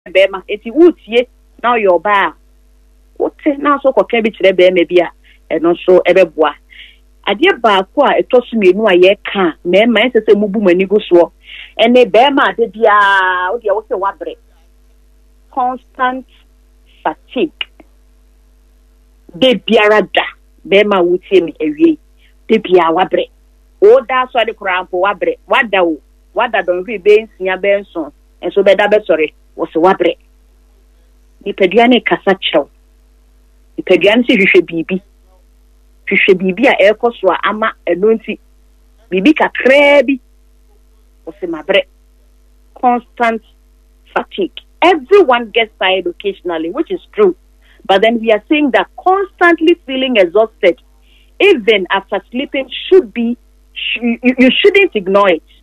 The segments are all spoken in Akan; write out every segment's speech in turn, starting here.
bema eti wutie na your ba wote na so koka bi kire bema bia eno so ebeboa ade ba ko a etoso mienu a ye ka mema ensese mubu mani go so ene bema ade bia wo de wo se wabre constant fatigue de biara da bema wutie mi ewie de bia wabre o da so de krampo wabre wada don ri be nsia be nso enso be da be sore wo se wabre ni peduane kasa chew ni peduane se hwehwe bibi a ekoso ama enonti bibi kakra bi wo se mabre constant fatigue. Everyone gets tired occasionally, which is true. But then we are saying that constantly feeling exhausted, even after sleeping, should be, you shouldn't ignore it.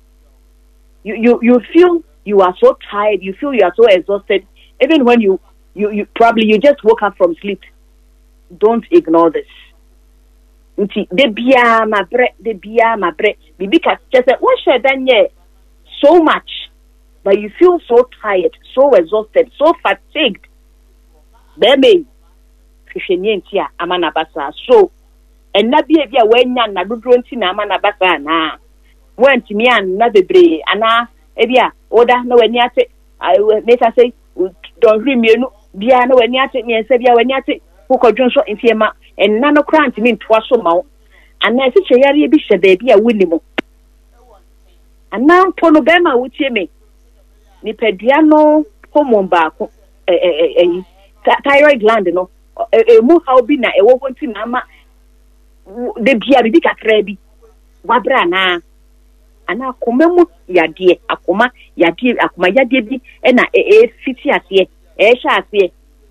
You feel you are so tired, you feel you are so exhausted, even when you probably you just woke up from sleep. Don't ignore this. De bia ma bre. Bibi ka just what should then so much, but you feel so tired, so exhausted, so fatigued. Bebe, Christianity amana basa. So, and na bia when yan na dudro nti na amana basa na. When timi an na bebre ana ebia oda na wani ate make I say don't remienu bia na wani ate me nsa bia wani ate kokodwon so ntiema en na no kra ntimi ntoa so mawo ana se cheyare bi hye baabi a woni mo ana pono bema wutie me ni pedua no hormone ba ko thyroid gland no mu how bi na ewo konti na ma de bia bi kakra bi wabra na ana akomemu yade akoma yade bi na fiti ase sha ase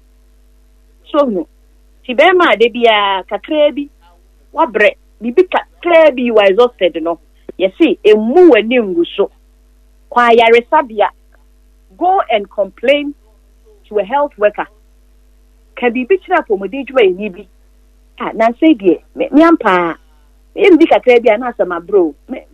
so no ti be ma de bia kakra bi wabre bibi kakra bi you are exhausted no you see emu wani nguso kwa yare sabia go and complain to a health worker can be bichira for modejuma ni bi na say die me ampa me kakra bi na asama bro me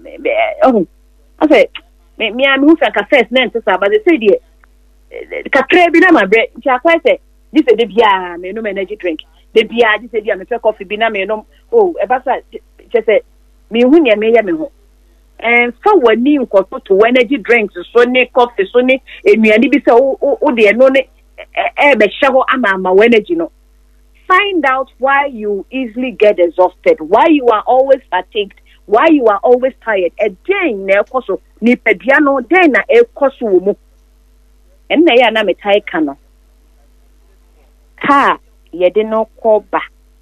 I say me am who can first name to but they say die kakra bi na mabre ncha kwa say this de bia me no energy drink de bia this de me fe coffee bi na me no oh e ba sa che say me hu ne me ya me ho so wani nkoto to energy drinks so ne coffee so ne enuani bi say o de no ne be shago ama energy no. Find out why you easily get exhausted, why you are always fatigued, why you are always tired. A day na ekoso ni pediano day na ekoso wo mu. En na ya na metai ka no. Ka ye de no ko ba.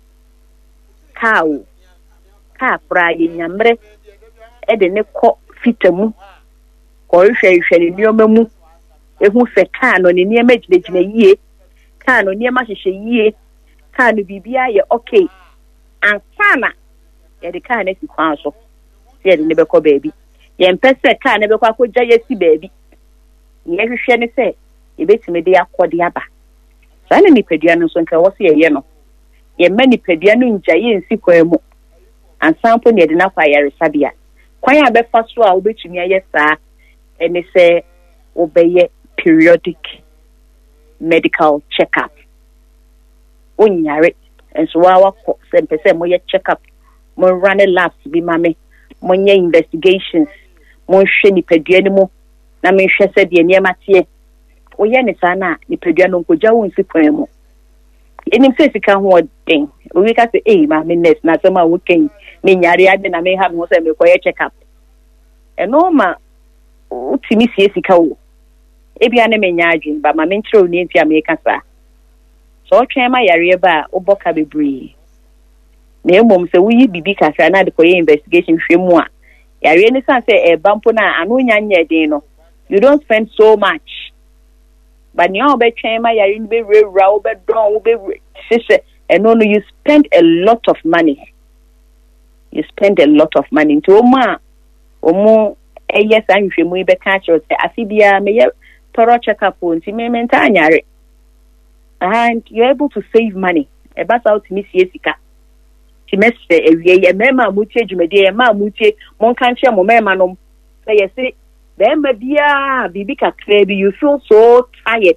Ka fra ye nyamre e de ne ko fitamu. Ko hwehwe ni nioma ehu se ka no ni niema gine yie. Ka no niema hwehwe yie. Ka no bibia ye okay. Ansana ye de ka na si kwan so. Ye de ne be ko baabi. Ye mpese ka na be ko akogya ye si baabi. Ye hwehwe ne se ye betime de akode aba. Sa na nipadua no so nka wo se ye no. Ye ma nipadua no ngya ye nsi kwan mu. Ansampo ne de na kwa yare sabia. Kwan ya be fa so a obetumi aye saa ene se obeye periodic medical checkup. Onyare enso wa ko se mpese mo ye checkup mo run labs bi mame mo nye investigations mo hwe nipadua ni mo na me hwe se de niema tie oye ne saa na nipadua no nkogya wo nsi kwan mu enim se sika ho den we ka say ma me nurse na sama wo ken me nyare ade na me ha mo se me koye checkup eno ma utimi sie sika wo ebia ne me nyaadwin ba ma me nkyerɛ ni ntia me ka saa so twen ma yare ba oboka bebree na emom se wuyi bibi kasa na de koye investigation hwemu a yare ni san se e bampo na anu nya den no you don't spend so much but you obe twen ma yare ni be rewra obe don obe sise no you spend a lot of money nti omo yes an hwemu be ka kire se afibia me ye thorough checkup nti me menta anyare. And you're able to save money. About out miss Yesika. Timester a ye mema mutie jumede, ma mutie, mon cancher, mo mema no. Say, bɛrima biara biribi kakra bi you feel so tired